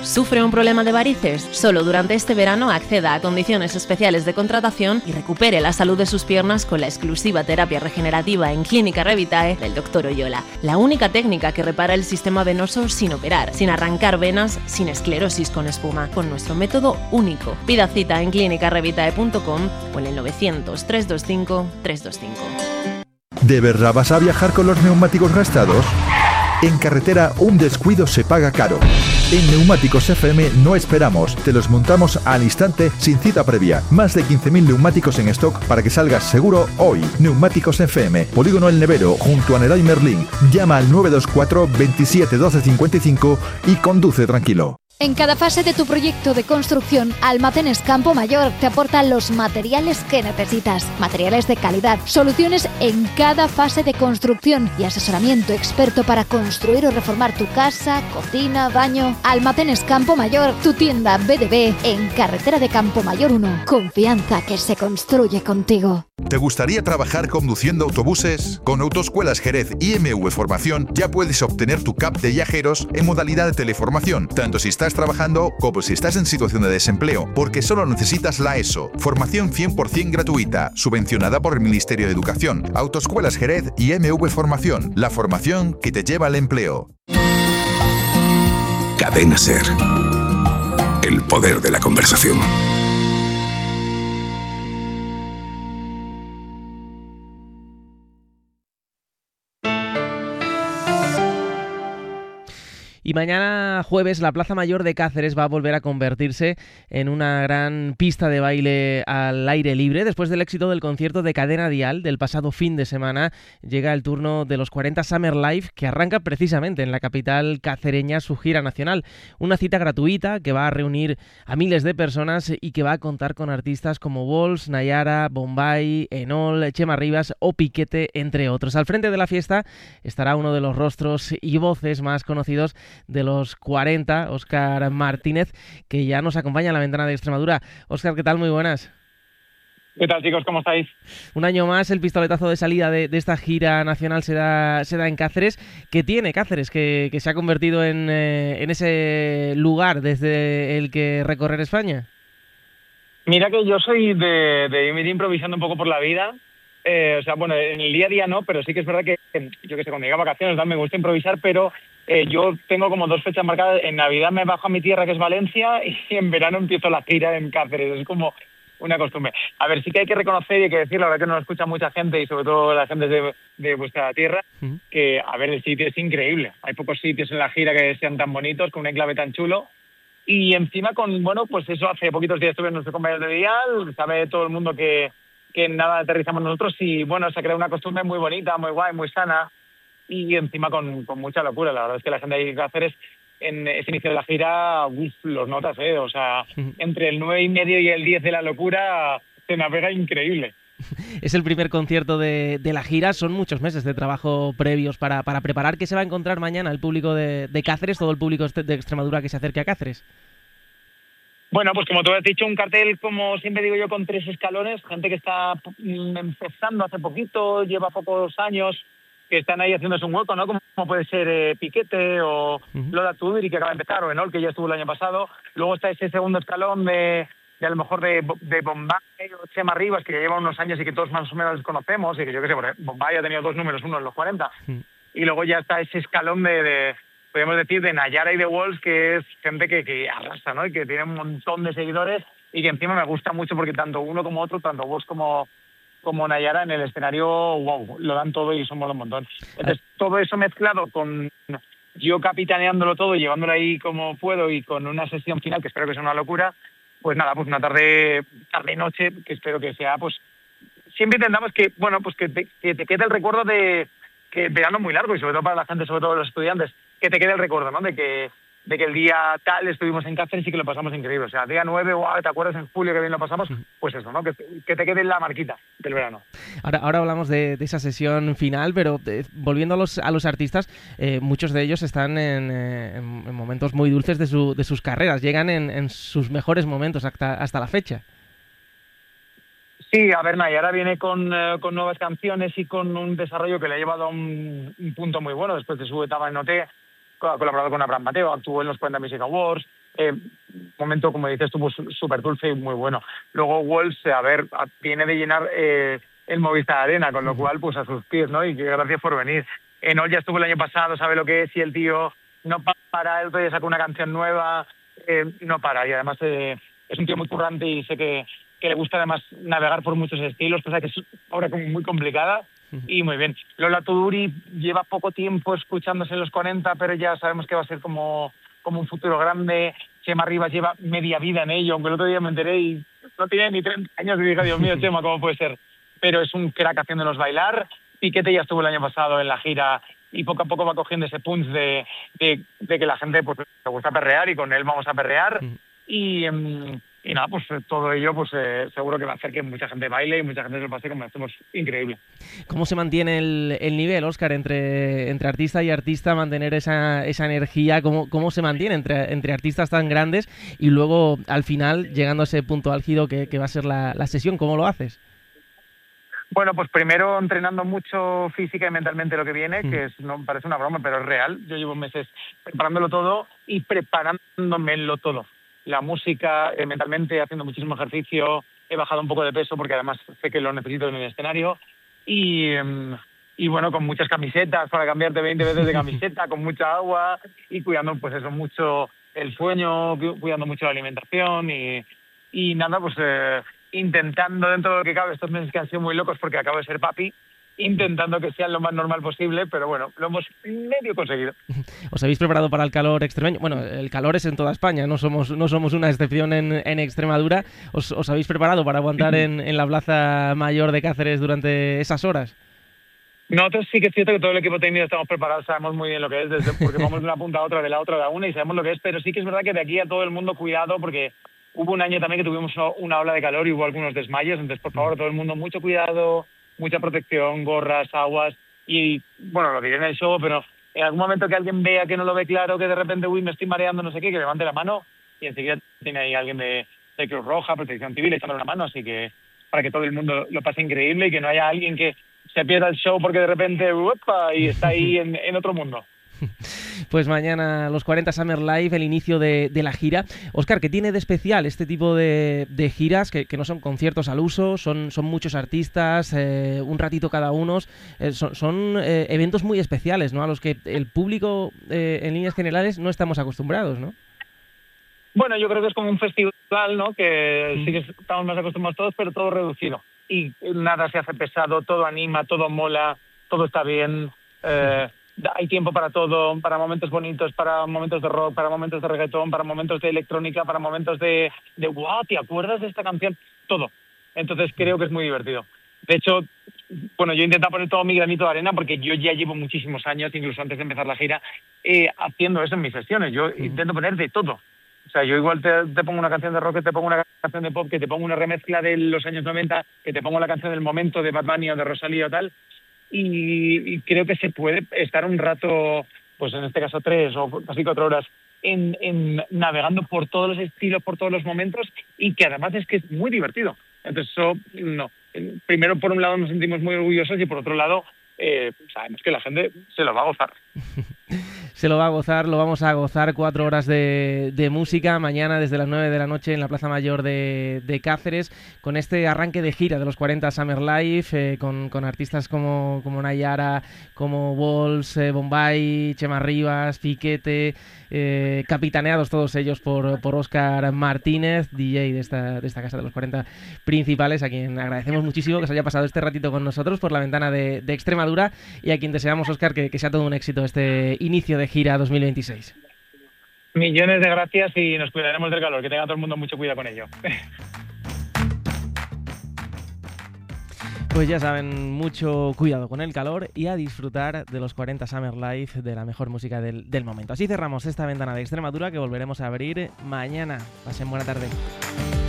¿Sufre un problema de varices? Solo durante este verano acceda a condiciones especiales de contratación y recupere la salud de sus piernas con la exclusiva terapia regenerativa en Clínica Revitae del Dr. Oyola. La única técnica que repara el sistema venoso sin operar, sin arrancar venas, sin esclerosis con espuma, con nuestro método único. Pida cita en clinicarevitae.com o en el 900 325 325. ¿De verdad vas a viajar con los neumáticos gastados? En carretera, un descuido se paga caro. En Neumáticos FM no esperamos, te los montamos al instante sin cita previa. Más de 15.000 neumáticos en stock para que salgas seguro hoy. Neumáticos FM, Polígono El Nevero, junto a Neray Merlín. Llama al 924 27 12 55 y conduce tranquilo. En cada fase de tu proyecto de construcción, Almacenes Campo Mayor te aporta los materiales que necesitas. Materiales de calidad, soluciones en cada fase de construcción y asesoramiento experto para construir o reformar tu casa, cocina, baño. Almacenes Campo Mayor, tu tienda BDB en Carretera de Campo Mayor 1. Confianza que se construye contigo. ¿Te gustaría trabajar conduciendo autobuses? Con Autoescuelas Jerez y MV Formación ya puedes obtener tu CAP de viajeros en modalidad de teleformación, tanto si estás trabajando como si estás en situación de desempleo, porque solo necesitas la ESO. Formación 100% gratuita, subvencionada por el Ministerio de Educación. Autoescuelas Jerez y MV Formación, la formación que te lleva al empleo. Cadena SER. El poder de la conversación. Y mañana jueves la Plaza Mayor de Cáceres va a volver a convertirse en una gran pista de baile al aire libre. Después del éxito del concierto de Cadena Dial del pasado fin de semana, llega el turno de los 40 Summer Live, que arranca precisamente en la capital cacereña su gira nacional. Una cita gratuita que va a reunir a miles de personas y que va a contar con artistas como Vols, Nayara, Bombay, Enol, Chema Rivas o Piquete, entre otros. Al frente de la fiesta estará uno de los rostros y voces más conocidos de los 40, Óscar Martínez, que ya nos acompaña en la ventana de Extremadura. Óscar, ¿qué tal? Muy buenas. ¿Qué tal, chicos? ¿Cómo estáis? Un año más, el pistoletazo de salida de esta gira nacional se da en Cáceres. ¿Qué tiene Cáceres que se ha convertido en ese lugar desde el que recorrer España? Mira que yo soy de ir improvisando un poco por la vida. O sea, bueno, en el día a día no, pero sí que es verdad que, yo que sé, cuando llega a vacaciones me gusta improvisar, pero yo tengo como 2 fechas marcadas. En Navidad me bajo a mi tierra, que es Valencia, y en verano empiezo la gira en Cáceres. Es como una costumbre. A ver, sí que hay que reconocer y hay que decir, la verdad que nos lo escucha mucha gente, y sobre todo la gente de vuestra tierra, que, a ver, el sitio es increíble. Hay pocos sitios en la gira que sean tan bonitos, con un enclave tan chulo. Y encima bueno, pues eso, hace poquitos días estuve en nuestro compañero de Dial, sabe todo el mundo que nada aterrizamos nosotros, y bueno, se ha creado una costumbre muy bonita, muy guay, muy sana, y encima con mucha locura. La verdad es que la gente de Cáceres en ese inicio de la gira, los notas, o sea, entre el 9:30 y el 10 de la locura se navega increíble. Es el primer concierto de la gira, son muchos meses de trabajo previos para preparar. ¿Qué se va a encontrar mañana el público de Cáceres, todo el público de Extremadura que se acerque a Cáceres? Bueno, pues como tú has dicho, un cartel, como siempre digo yo, con 3 escalones. Gente que está empezando hace poquito, lleva pocos años, que están ahí haciéndose un hueco, ¿no? Como puede ser Piquete o Lola Tudiri, que acaba de empezar, o Enol, que ya estuvo el año pasado. Luego está ese segundo escalón de a lo mejor de Bombay o Chema Rivas, que ya lleva unos años y que todos más o menos conocemos, y que yo qué sé, Bombay ha tenido 2 números, uno en los 40. Y luego ya está ese escalón podríamos decir, de Nayara y de Vols, que es gente que arrasa, ¿no? Y que tiene un montón de seguidores, y que encima me gusta mucho porque tanto uno como otro, tanto Vols como Nayara en el escenario, wow, lo dan todo y somos un montón. Entonces, todo eso mezclado con yo capitaneándolo todo, llevándolo ahí como puedo, y con una sesión final que espero que sea una locura, pues nada, pues una tarde y noche que espero que sea, pues siempre intentamos que, bueno, pues que te quede el recuerdo de que el verano es muy largo, y sobre todo para la gente, sobre todo los estudiantes, que te quede el recuerdo, ¿no? De que el día tal estuvimos en Cáceres y que lo pasamos increíble. O sea, día 9, ¿te acuerdas en julio que bien lo pasamos? Pues eso, ¿no? Que te quede la marquita del verano. Ahora hablamos de esa sesión final, pero volviendo a los artistas, muchos de ellos están en momentos muy dulces de sus carreras, llegan en sus mejores momentos hasta la fecha. Sí, a ver, Nayara viene con nuevas canciones y con un desarrollo que le ha llevado a un punto muy bueno después de su etapa en OT. ha colaborado con Abraham Mateo, actuó en los 40 Music Awards. Un momento, como dices tú, pues, súper dulce y muy bueno. Luego Walls, viene de llenar el Movistar Arena, con lo cual, pues a sus pies, ¿no? Y que gracias por venir. Enol ya estuvo el año pasado, sabe lo que es, y el tío no para, el otro día sacó una canción nueva, no para, y además es un tío muy currante y sé que le gusta además navegar por muchos estilos, cosa que es ahora como muy complicada, y muy bien. Lola Tuduri lleva poco tiempo escuchándose en los 40, pero ya sabemos que va a ser como un futuro grande. Chema Rivas lleva media vida en ello, aunque el otro día me enteré y no tiene ni 30 años y dije, Dios mío, Chema, ¿cómo puede ser? Pero es un crack haciéndonos bailar. Piquete ya estuvo el año pasado en la gira y poco a poco va cogiendo ese punch de que la gente pues le gusta perrear, y con él vamos a perrear. Y nada, pues todo ello pues seguro que va a hacer que mucha gente baile y mucha gente se lo pase como hacemos increíble. ¿Cómo se mantiene el nivel, Óscar, entre artista y artista, mantener esa energía? ¿Cómo se mantiene entre artistas tan grandes y luego al final llegando a ese punto álgido que va a ser la sesión? ¿Cómo lo haces? Bueno, pues primero entrenando mucho física y mentalmente lo que viene, que no parece una broma, pero es real. Yo llevo meses preparándolo todo y preparándomelo todo. La música, mentalmente, haciendo muchísimo ejercicio, he bajado un poco de peso porque además sé que lo necesito en el escenario. Y bueno, con muchas camisetas para cambiarte 20 veces de camiseta, con mucha agua y cuidando pues eso mucho el sueño, cuidando mucho la alimentación y nada, pues intentando dentro de lo que cabe estos meses que han sido muy locos porque acabo de ser papi, intentando que sean lo más normal posible, pero bueno, lo hemos medio conseguido. ¿Os habéis preparado para el calor extremeño? Bueno, el calor es en toda España, no somos una excepción en Extremadura. ¿Os habéis preparado para aguantar en la Plaza Mayor de Cáceres durante esas horas? Nosotros sí que es cierto que todo el equipo técnico estamos preparados, sabemos muy bien lo que es, porque vamos de una punta a otra, de la otra a la una, y sabemos lo que es, pero sí que es verdad que de aquí a todo el mundo cuidado, porque hubo un año también que tuvimos una ola de calor y hubo algunos desmayos, entonces por favor todo el mundo mucho cuidado, mucha protección, gorras, aguas, y bueno, lo diré en el show, pero en algún momento que alguien vea que no lo ve claro, que de repente, me estoy mareando, no sé qué, que levante la mano, y enseguida tiene ahí alguien de Cruz Roja, Protección Civil, echándole una mano, así que para que todo el mundo lo pase increíble y que no haya alguien que se pierda el show porque de repente ¡upa! Y está ahí en otro mundo. Pues mañana los 40 Summer Live, el inicio de la gira. Óscar, ¿qué tiene de especial este tipo de giras que no son conciertos al uso, son muchos artistas, un ratito cada uno, son eventos muy especiales, ¿no? A los que el público en líneas generales no estamos acostumbrados, ¿no? Bueno, yo creo que es como un festival, ¿no? Que sí que estamos más acostumbrados todos, pero todo reducido. Y nada se hace pesado, todo anima, todo mola, todo está bien. Hay tiempo para todo, para momentos bonitos, para momentos de rock, para momentos de reggaetón, para momentos de electrónica, para momentos de wow, ¿te acuerdas de esta canción? Todo. Entonces creo que es muy divertido. De hecho, bueno, yo he intentado poner todo mi granito de arena porque yo ya llevo muchísimos años, incluso antes de empezar la gira, haciendo eso en mis sesiones. Yo intento poner de todo. O sea, yo igual te pongo una canción de rock, que te pongo una canción de pop, que te pongo una remezcla de los años 90, que te pongo la canción del momento de Bad Bunny o de Rosalía o tal. Y creo que se puede estar un rato, pues en este caso 3 o casi 4 horas, en navegando por todos los estilos, por todos los momentos, y que además es que es muy divertido. Entonces eso, no. Primero, por un lado, nos sentimos muy orgullosos y por otro lado, sabemos que la gente se lo va a gozar. Se lo va a gozar, lo vamos a gozar. 4 horas de música mañana desde las 9 de la noche en la Plaza Mayor de Cáceres, con este arranque de gira de los 40 Summer Live, con artistas como Nayara, como Walls, Bombay, Chema Rivas, Piquete, capitaneados todos ellos por Óscar Martínez, DJ de esta casa de los 40 principales, a quien agradecemos muchísimo que se haya pasado este ratito con nosotros por la ventana de Extremadura, y a quien deseamos, Óscar, que sea todo un éxito este inicio de gira 2026. Millones de gracias y nos cuidaremos del calor, que tenga todo el mundo mucho cuidado con ello. Pues ya saben, mucho cuidado con el calor y a disfrutar de los 40 Summer Live, de la mejor música del momento. Así cerramos esta ventana de Extremadura, que volveremos a abrir mañana. Pasen buena tarde.